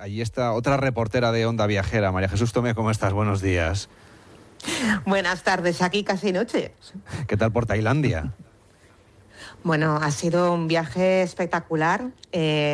allí está otra reportera de Onda Viajera, María Jesús Tomé, ¿cómo estás? Buenos días. Buenas tardes, aquí casi noche. ¿Qué tal por Tailandia? Bueno, ha sido un viaje espectacular.